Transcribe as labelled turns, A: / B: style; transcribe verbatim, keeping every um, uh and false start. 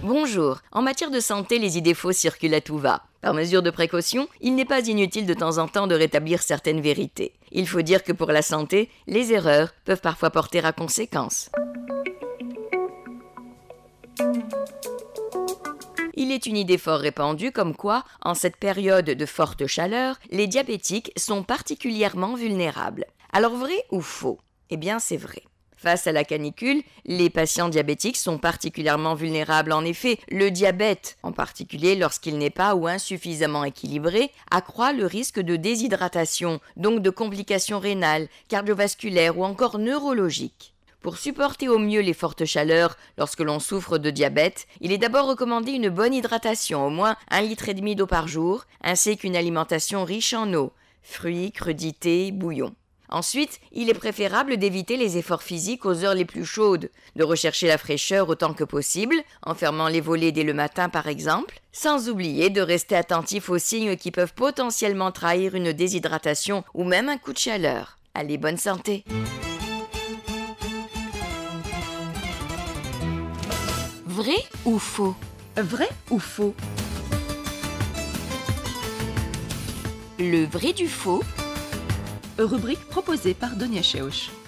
A: Bonjour, en matière de santé, les idées fausses circulent à tout va. Par mesure de précaution, il n'est pas inutile de temps en temps de rétablir certaines vérités. Il faut dire que pour la santé, les erreurs peuvent parfois porter à conséquence. Il est une idée fort répandue comme quoi, en cette période de forte chaleur, les diabétiques sont particulièrement vulnérables. Alors vrai ou faux ? Eh bien c'est vrai. Face à la canicule, les patients diabétiques sont particulièrement vulnérables. En effet, le diabète, en particulier lorsqu'il n'est pas ou insuffisamment équilibré, accroît le risque de déshydratation, donc de complications rénales, cardiovasculaires ou encore neurologiques. Pour supporter au mieux les fortes chaleurs lorsque l'on souffre de diabète, il est d'abord recommandé une bonne hydratation, au moins un litre et demi d'eau par jour, ainsi qu'une alimentation riche en eau, fruits, crudités, bouillons. Ensuite, il est préférable d'éviter les efforts physiques aux heures les plus chaudes, de rechercher la fraîcheur autant que possible, en fermant les volets dès le matin par exemple, sans oublier de rester attentif aux signes qui peuvent potentiellement trahir une déshydratation ou même un coup de chaleur. Allez, bonne santé! Vrai ou faux ?
B: Vrai ou faux ?
A: Le vrai du faux.
B: Rubrique proposée par Donia Cheuch.